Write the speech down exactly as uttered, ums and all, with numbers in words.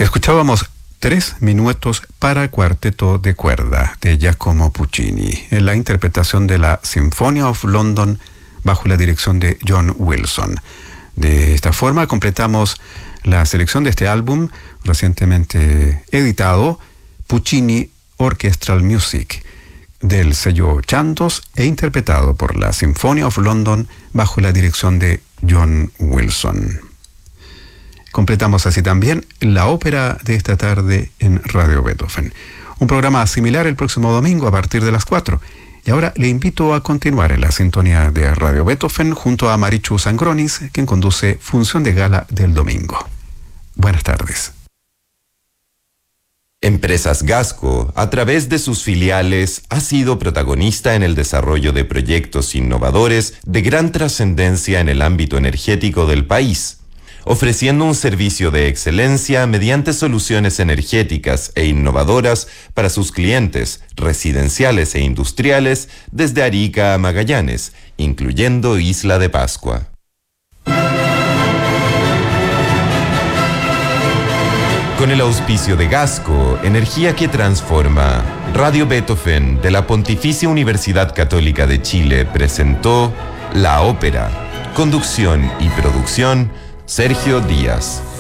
Escuchábamos Tres minutos para cuarteto de cuerda de Giacomo Puccini, en la interpretación de la Symphony of London bajo la dirección de John Wilson. De esta forma completamos la selección de este álbum recientemente editado, Puccini Orchestral Music, del sello Chandos e interpretado por la Symphony of London bajo la dirección de John Wilson. Completamos así también la ópera de esta tarde en Radio Beethoven. Un programa similar el próximo domingo a partir de las cuatro. Y ahora le invito a continuar en la sintonía de Radio Beethoven junto a Marichu Sangronis, quien conduce Función de Gala del domingo. Buenas tardes. Empresas Gasco, a través de sus filiales, ha sido protagonista en el desarrollo de proyectos innovadores de gran trascendencia en el ámbito energético del país, ofreciendo un servicio de excelencia mediante soluciones energéticas e innovadoras para sus clientes residenciales e industriales desde Arica a Magallanes, incluyendo Isla de Pascua. Con el auspicio de Gasco, energía que transforma, Radio Beethoven de la Pontificia Universidad Católica de Chile presentó La Ópera. Conducción y producción, Sergio Díaz.